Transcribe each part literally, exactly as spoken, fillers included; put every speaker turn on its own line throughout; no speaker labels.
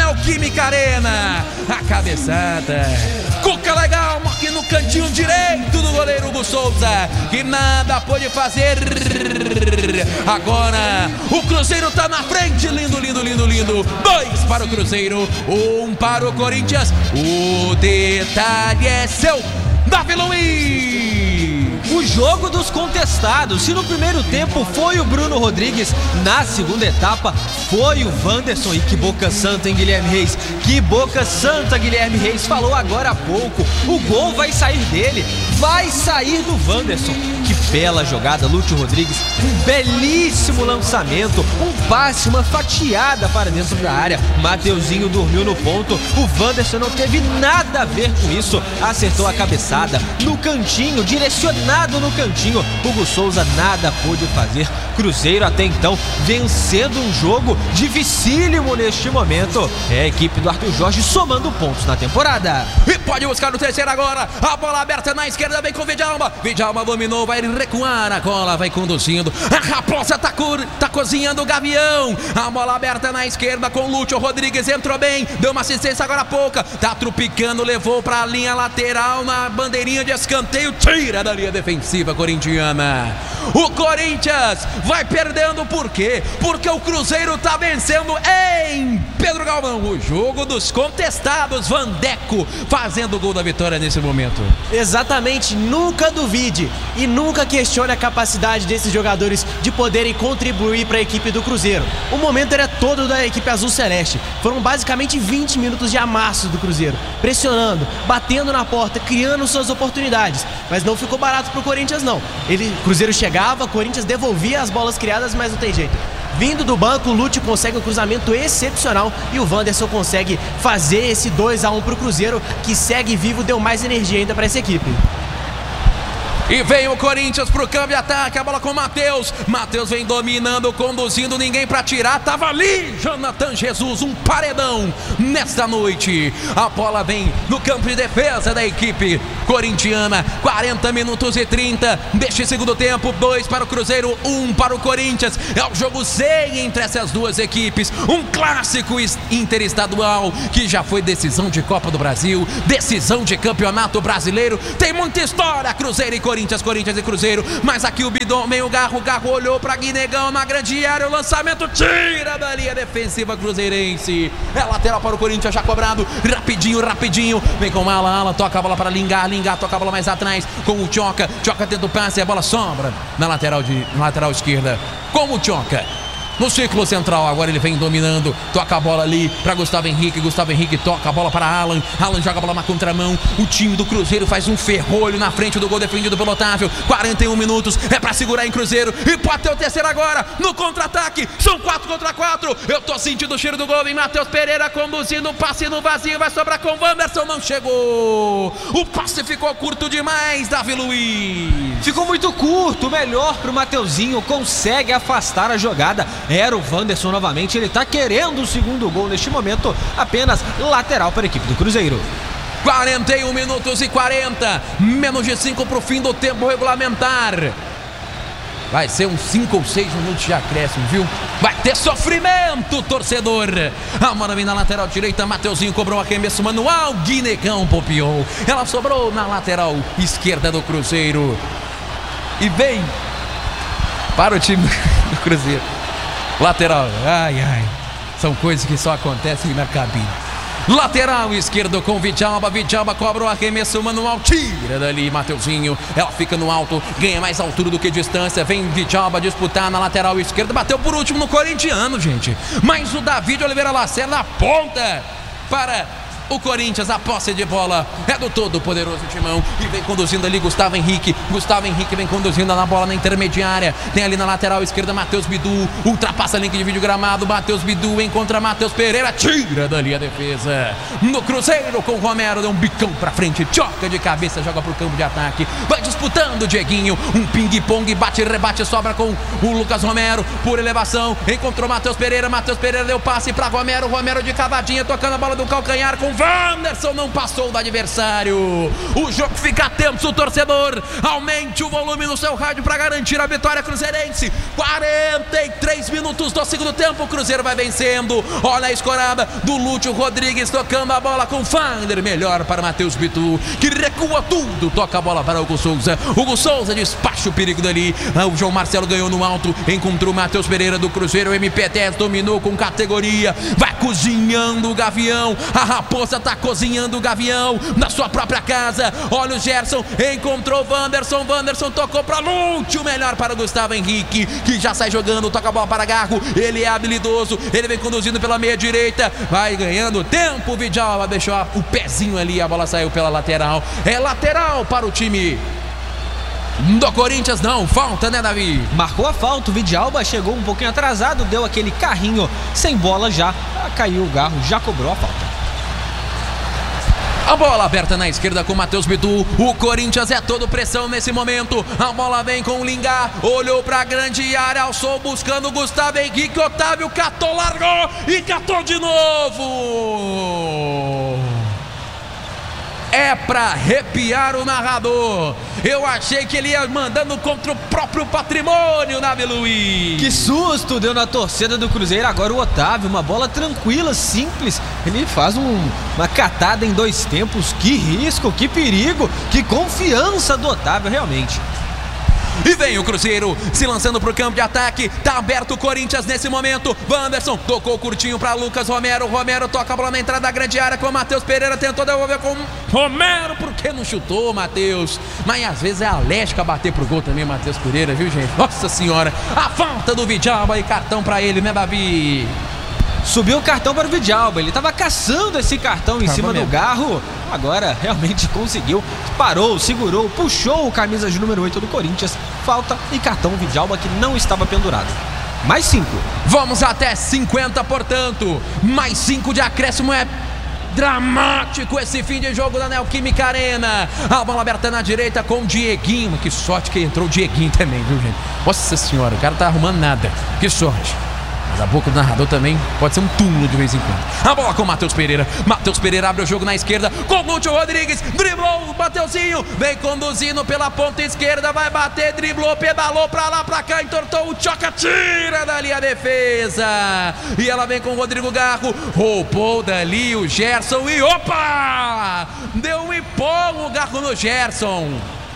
Neoquímica Arena. A cabeçada. Cuca legal aqui no cantinho direito do goleiro Hugo Souza, que nada pôde fazer. Agora o Cruzeiro tá na frente. Lindo, lindo, lindo, lindo. Dois para o Cruzeiro, um para o Corinthians. O detalhe é seu, Davi Luiz.
O jogo dos contestados. Se no primeiro tempo foi o Bruno Rodrigues, na segunda etapa foi o Wanderson. E que boca santa, hein, Guilherme Reis? Que boca santa, Guilherme Reis falou agora há pouco. O gol vai sair dele, vai sair do Wanderson. Que bela jogada, Lúcio Rodrigues. Um belíssimo lançamento, um passe, uma fatiada para dentro da área. Mateuzinho dormiu no ponto. O Wanderson não teve nada a ver com isso. Acertou a cabeçada no cantinho, direcionado no cantinho. Hugo Souza nada pôde fazer. Cruzeiro até então vencendo um jogo dificílimo neste momento. É a equipe do Arthur Jorge somando pontos na temporada.
E pode buscar no terceiro agora. A bola aberta na esquerda, vem com o Vidalma. Vidalma dominou, vai recuar a bola, vai conduzindo. A Raposa tá, co tá cozinhando o Gavião. A bola aberta na esquerda com o Lúcio Rodrigues, entrou bem, deu uma assistência agora há pouca. Tá trupicando, levou pra linha lateral na bandeirinha de escanteio. Tira da linha defensiva corintiana. O Corinthians vai perdendo, por quê? Porque o Cruzeiro tá vencendo em Pedro Galvão. O jogo dos contestados, Vandeco fazendo o gol da vitória nesse momento.
Exatamente, nunca duvide e nunca questione a capacidade desses jogadores de poderem contribuir para a equipe do Cruzeiro. O momento era todo da equipe azul celeste. Foram basicamente vinte minutos de amasso do Cruzeiro, pressionando, batendo na porta, criando suas oportunidades. Mas não ficou barato pro Corinthians não. Ele, Cruzeiro chegava, Corinthians devolvia as bolas criadas, mas não tem jeito. Vindo do banco, o Lúcio consegue um cruzamento excepcional e o Wanderson consegue fazer esse dois a um pro Cruzeiro, que segue vivo, deu mais energia ainda para essa equipe.
E vem o Corinthians pro câmbio de ataque, a bola com o Matheus. Matheus vem dominando, conduzindo, ninguém pra tirar. Tava ali Jonathan Jesus, um paredão nesta noite. A bola vem no campo de defesa da equipe corintiana. quarenta minutos e trinta deste segundo tempo. Dois para o Cruzeiro, um para o Corinthians. É o jogo sem entre essas duas equipes. Um clássico interestadual que já foi decisão de Copa do Brasil, decisão de Campeonato Brasileiro. Tem muita história, Cruzeiro e Corinthians. Corinthians, Corinthians e Cruzeiro, mas aqui o Bidon, meio Garro, Garro olhou pra Guinegão na grande área, o lançamento tira da linha defensiva cruzeirense, é lateral para o Corinthians, já cobrado, rapidinho, rapidinho, vem com o Ala, Ala, toca a bola para Lingar, Lingar toca a bola mais atrás, com o Tchoca, Tchoca tenta o passe, a bola sobra na lateral, de, na lateral esquerda, com o Tchoca. No círculo central, agora ele vem dominando. Toca a bola ali para Gustavo Henrique. Gustavo Henrique toca a bola para Alan. Alan joga a bola na contramão. O time do Cruzeiro faz um ferrolho na frente do gol defendido pelo Otávio. quarenta e um minutos, é para segurar em Cruzeiro. E pode ter o terceiro agora, no contra-ataque. São quatro contra quatro. Eu tô sentindo o cheiro do gol. Vem Matheus Pereira conduzindo o passe no vazio. Vai sobrar com o Wanderson, não chegou. O passe ficou curto demais, Davi Luiz.
Ficou muito curto, melhor pro Mateuzinho. Consegue afastar a jogada. Era o Wanderson novamente, ele tá querendo o segundo gol neste momento, apenas lateral para a equipe do Cruzeiro.
quarenta e um minutos e quarenta, menos de cinco pro fim do tempo regulamentar. Vai ser uns cinco ou seis minutos de acréscimo, viu? Vai ter sofrimento, torcedor. A bola vem na lateral direita, Mateuzinho cobrou arremesso manual, Guinegão popiou. Ela sobrou na lateral esquerda do Cruzeiro. E vem para o time do Cruzeiro. Lateral, ai, ai, são coisas que só acontecem na cabine. Lateral esquerdo com Vidalba, Vidalba cobra o arremesso manual, tira dali Mateuzinho, ela fica no alto, ganha mais altura do que distância, vem Vidalba disputar na lateral esquerda, bateu por último no corintiano, gente, mas o David Oliveira Lacerda aponta para o Corinthians. A posse de bola é do todo poderoso Timão e vem conduzindo ali Gustavo Henrique. Gustavo Henrique vem conduzindo na bola na intermediária. Tem ali na lateral esquerda Matheus Bidu, ultrapassa a linha de vídeo gramado. Matheus Bidu encontra Matheus Pereira, tira dali a defesa. No Cruzeiro com o Romero, deu um bicão pra frente, choca de cabeça, joga pro campo de ataque. Vai disputando o Dieguinho, um ping-pong, bate e rebate, sobra com o Lucas Romero por elevação. Encontrou Matheus Pereira, Matheus Pereira deu passe pra Romero. Romero de cavadinha, tocando a bola do calcanhar com Wanderson não passou do adversário. O jogo fica tenso, o torcedor. Aumente o volume no seu rádio para garantir a vitória cruzeirense. quarenta e três minutos do segundo tempo, o Cruzeiro vai vencendo. Olha a escorada do Lúcio Rodrigues tocando a bola com Fagner, melhor para Matheus Bitu, que recua tudo, toca a bola para Hugo Souza. Hugo Souza despacha o perigo dali. O João Marcelo ganhou no alto, encontrou o Matheus Pereira do Cruzeiro. O M P dez dominou com categoria, vai cozinhando o Gavião. A Raposa tá cozinhando o Gavião na sua própria casa. Olha o Gerson, encontrou o Wanderson. Wanderson tocou para Lúcio, melhor para o Gustavo Henrique, que já sai jogando, toca a bola para Garro. Ele é habilidoso, ele vem conduzindo pela meia direita, vai ganhando tempo. O Vidal deixou o pezinho ali, a bola saiu pela lateral. É lateral para o time do Corinthians, não, falta, né, Davi?
Marcou a falta, o Vidalba chegou um pouquinho atrasado, deu aquele carrinho sem bola já, caiu o Garro, já cobrou a falta.
A bola aberta na esquerda com Matheus Bitu. O Corinthians é todo pressão nesse momento. A bola vem com o Lingá. Olhou pra grande área, alçou buscando o Gustavo Henrique. Otávio catou, largou e catou de novo. É pra arrepiar o narrador. Eu achei que ele ia mandando contra o próprio patrimônio, Davi Luiz.
Que susto deu na torcida do Cruzeiro. Agora o Otávio, uma bola tranquila, simples. Ele faz um, uma catada em dois tempos. Que risco, que perigo, que confiança do Otávio, realmente.
E vem o Cruzeiro se lançando pro campo de ataque. Tá aberto o Corinthians nesse momento. Wanderson tocou curtinho para Lucas Romero. Romero toca a bola na entrada da grande área com o Matheus Pereira. Tentou devolver com Romero. Por que não chutou, Matheus? Mas às vezes é alérgico a bater pro gol também, Matheus Pereira, viu, gente? Nossa senhora. A falta do Vidalba e cartão para ele, né, Davi?
Subiu o cartão para o Vidalba. Ele estava caçando esse cartão em Caramba cima mesmo. do Garro. Agora realmente conseguiu. Parou, segurou, puxou o camisa de número oito do Corinthians. Falta e cartão Vidalba que não estava pendurado. Mais cinco.
Vamos até cinquenta, portanto. Mais cinco de acréscimo. É dramático esse fim de jogo da Neoquímica Arena. A bola aberta na direita com o Dieguinho. Que sorte que entrou o Dieguinho também, viu, gente? Nossa senhora, o cara tá arrumando nada. Que sorte. Mas a boca do narrador também pode ser um túmulo de vez em quando. A bola com o Matheus Pereira. Matheus Pereira abre o jogo na esquerda com o Lúcio Rodrigues. Driblou o Mateuzinho. Vem conduzindo pela ponta esquerda. Vai bater, driblou, pedalou pra lá, pra cá. Entortou o Tchoca. Tira dali a defesa. E ela vem com o Rodrigo Garro. Roubou dali o Gerson. E opa! Deu um ipom o Garro no Gerson.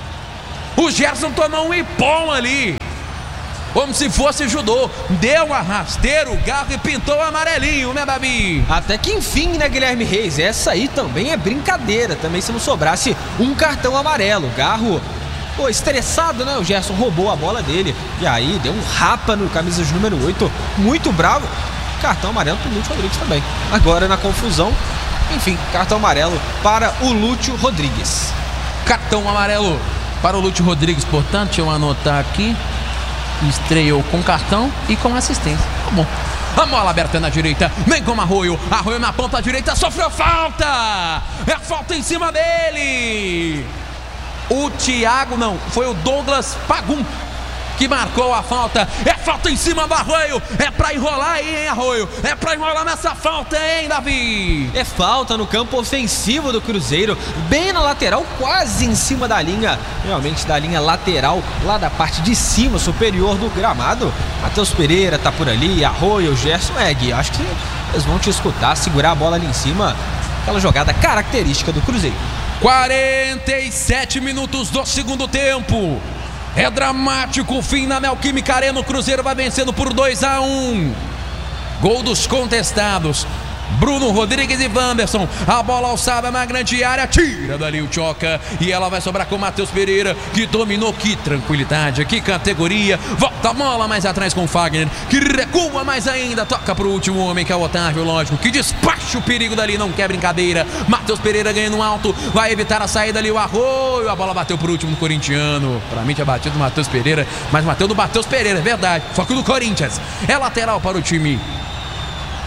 O Gerson tomou um ipom ali. Como se fosse judô. Deu um arrasteiro, o Garro e pintou o amarelinho, né, Babi?
Até que enfim, né, Guilherme Reis? Essa aí também é brincadeira. Também se não sobrasse um cartão amarelo. Garro, pô, estressado, né? O Gerson roubou a bola dele. E aí deu um rapa no camisa de número oito. Muito bravo. Cartão amarelo pro Lúcio Rodrigues também. Agora na confusão, enfim, cartão amarelo para o Lúcio Rodrigues.
Cartão amarelo para o Lúcio Rodrigues, portanto, deixa eu anotar aqui. Estreou com cartão e com assistência. Tá bom. A bola aberta na direita. Vem com o Arroio. Arroio na ponta direita. Sofreu falta. É falta em cima dele. O Thiago, não. Foi o Douglas Pagum que marcou a falta. É falta em cima do Arroio. É pra enrolar aí, hein, Arroio? É pra enrolar nessa falta, hein, Davi?
É falta no campo ofensivo do Cruzeiro, bem na lateral, quase em cima da linha, realmente da linha lateral, lá da parte de cima, superior do gramado. Matheus Pereira tá por ali, Arroio, Gerson, é, Gui, acho que eles vão te escutar, segurar a bola ali em cima, aquela jogada característica do Cruzeiro.
quarenta e sete minutos do segundo tempo. É dramático o fim na Neoquímica Arena. O Cruzeiro vai vencendo por dois a um. Gol dos contestados. Bruno Rodrigues e Wanderson. A bola alçada na grande área. Tira dali o Tchoca. E ela vai sobrar com o Matheus Pereira, que dominou. Que tranquilidade, que categoria. Volta a bola mais atrás com o Fagner, que recua mais ainda. Toca pro último homem, que é o Otávio, lógico, que despacha o perigo dali. Não quer brincadeira. Matheus Pereira ganha no alto. Vai evitar a saída ali, o Arroio. A bola bateu pro último corintiano. Pra mim tinha batido o Matheus Pereira, mas bateu do Matheus Pereira, é verdade. Só que o do Corinthians. É lateral para o time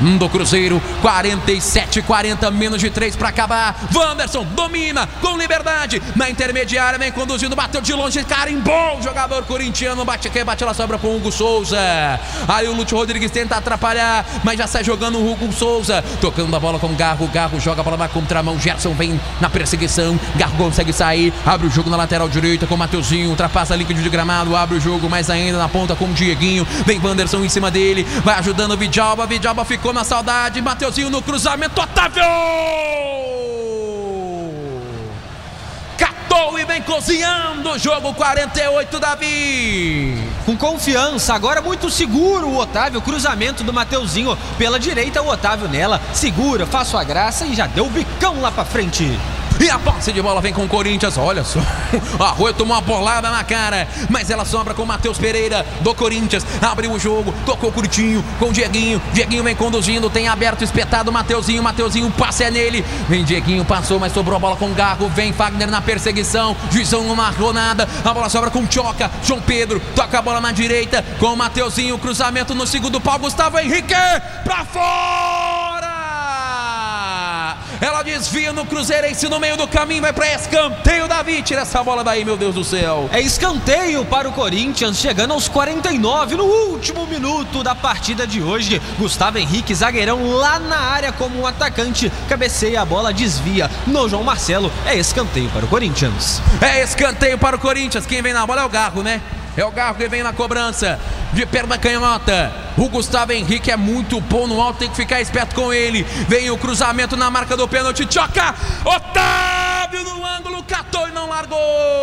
do Cruzeiro. Quarenta e sete, quarenta, menos de três para acabar. Wanderson domina com liberdade na intermediária, vem conduzindo, bateu de longe, carimbou o jogador corintiano, bate aqui, bate lá, sobra com o Hugo Souza. Aí o Lúcio Rodrigues tenta atrapalhar, mas já sai jogando o Hugo Souza, tocando a bola com o Garro. Garro joga a bola na contramão, Gerson vem na perseguição, Garro consegue sair, abre o jogo na lateral direita com o Mateuzinho, ultrapassa a líquido de gramado, abre o jogo mais ainda na ponta com o Dieguinho, vem Wanderson em cima dele, vai ajudando o Vidjalba, Vidjalba ficou na saudade, Mateuzinho no cruzamento, Otávio! Catou e vem cozinhando o jogo. Quarenta e oito, Davi.
Com confiança, agora muito seguro o Otávio, cruzamento do Mateuzinho pela direita, o Otávio nela, segura, faz sua graça e já deu o bicão lá pra frente.
E a posse de bola vem com o Corinthians, olha só, a Arroio tomou uma bolada na cara, mas ela sobra com o Matheus Pereira do Corinthians, abriu o jogo, tocou o Curtinho com o Dieguinho, Dieguinho vem conduzindo, tem aberto, espetado o Mateuzinho, Mateuzinho passa é nele, vem Dieguinho, passou, mas sobrou a bola com o Garro, vem Fagner na perseguição, Juizão não marcou nada, a bola sobra com o Tchoca, João Pedro, toca a bola na direita, com o Mateuzinho, cruzamento no segundo pau, Gustavo Henrique, pra fora! Ela desvia no Cruzeirense no meio do caminho, vai para escanteio, Davi, tira essa bola daí, meu Deus do céu.
É escanteio para o Corinthians, chegando aos quarenta e nove, no último minuto da partida de hoje. Gustavo Henrique, zagueirão lá na área como um atacante, cabeceia a bola, desvia no João Marcelo, é escanteio para o Corinthians.
É escanteio para o Corinthians, quem vem na bola é o Garro, né? É o Garro que vem na cobrança, de perna canhota. O Gustavo Henrique é muito bom no alto, tem que ficar esperto com ele. Vem o cruzamento na marca do pênalti, Tchoca, Otávio no ângulo, catou e não largou.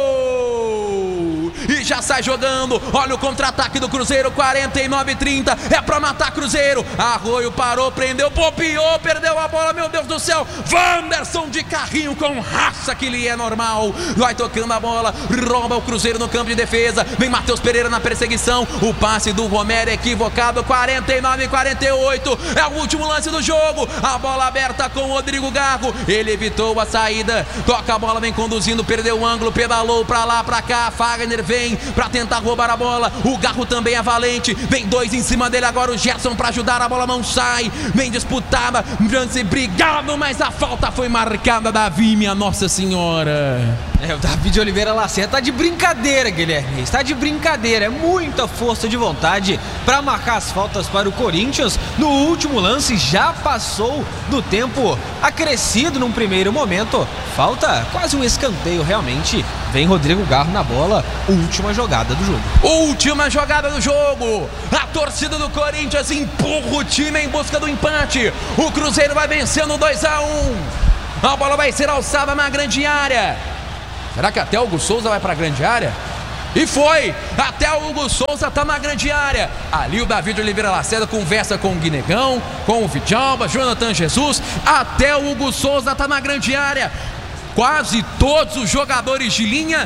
E já sai jogando, olha o contra-ataque do Cruzeiro, quarenta e nove, trinta, é pra matar Cruzeiro. Arroio parou, prendeu, bobeou, perdeu a bola, meu Deus do céu. Wanderson de carrinho com raça que lhe é normal, vai tocando a bola, rouba o Cruzeiro no campo de defesa. Vem Matheus Pereira na perseguição, o passe do Romero é equivocado. Quarenta e nove, quarenta e oito, é o último lance do jogo, a bola aberta com o Rodrigo Garro, ele evitou a saída, toca a bola, vem conduzindo, perdeu o ângulo, pedalou pra lá, pra cá, Fagner vem pra tentar roubar a bola, o Garro também é valente, vem dois em cima dele agora, o Gerson pra ajudar, a bola não sai, vem disputada, lance brigado, mas a falta foi marcada, Davi, minha Nossa Senhora.
É, o Davi de Oliveira Lacerda tá de brincadeira, Guilherme, está de brincadeira, é muita força de vontade pra marcar as faltas para o Corinthians. No último lance já passou do tempo acrescido num primeiro momento, falta quase um escanteio realmente. Vem Rodrigo Garro na bola, última jogada do jogo.
Última jogada do jogo, a torcida do Corinthians empurra o time em busca do empate, o Cruzeiro vai vencendo dois a um, a bola vai ser alçada na grande área. Será que até o Hugo Souza vai para a grande área? E foi, até o Hugo Souza tá na grande área. Ali o Davi de Oliveira Lacerda conversa com o Guinegão, com o Vidjalba, Jonathan Jesus. Até o Hugo Souza tá na grande área. Quase todos os jogadores de linha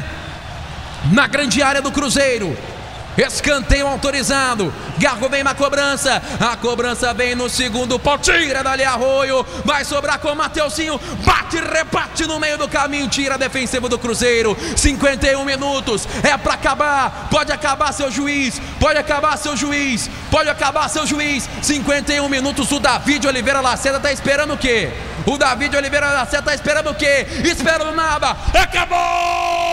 na grande área do Cruzeiro. Escanteio autorizado, Garro vem na cobrança, a cobrança vem no segundo pau, tira dali Arroio, vai sobrar com o Mateuzinho, bate, rebate no meio do caminho, tira defensivo do Cruzeiro. Cinquenta e um minutos, é pra acabar, pode acabar seu juiz, pode acabar seu juiz, pode acabar seu juiz. Cinquenta e um minutos, o Davi de Oliveira Lacerda tá esperando o quê? O Davi de Oliveira Lacerda tá esperando o quê? Esperando nada, acabou!